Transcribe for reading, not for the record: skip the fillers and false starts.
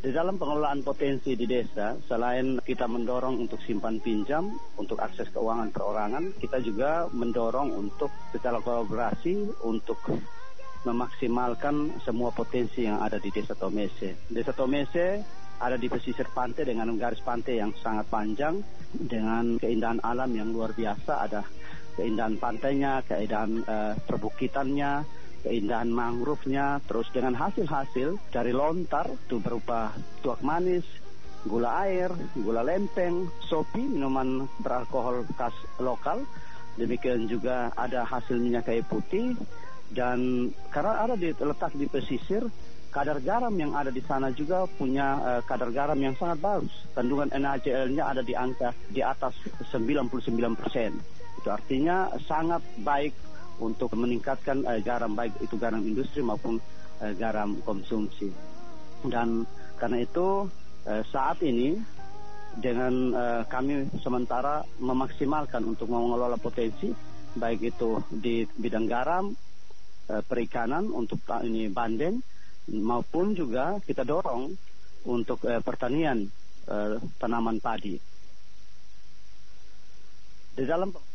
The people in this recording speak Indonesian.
Di dalam pengelolaan potensi di desa, selain kita mendorong untuk simpan pinjam, untuk akses keuangan perorangan, kita juga mendorong untuk secara kolaborasi untuk memaksimalkan semua potensi yang ada di Desa Tomese. Desa Tomese ada di pesisir pantai dengan garis pantai yang sangat panjang, dengan keindahan alam yang luar biasa. Ada keindahan pantainya, keindahan perbukitannya, keindahan mangrove-nya, terus dengan hasil-hasil dari lontar itu berupa tuak manis, gula air, gula lempeng, sopi, minuman beralkohol khas lokal. Demikian juga ada hasil minyak kayu putih, dan karena letak di pesisir, kadar garam yang ada di sana juga punya kadar garam yang sangat bagus. Kandungan NaCl-nya ada di angka di atas 99%. Itu artinya sangat baik untuk meningkatkan garam, baik itu garam industri maupun garam konsumsi. Dan karena itu saat ini dengan kami sementara memaksimalkan untuk mengelola potensi, baik itu di bidang garam, perikanan untuk ini bandeng, maupun juga kita dorong untuk pertanian tanaman padi. Di dalam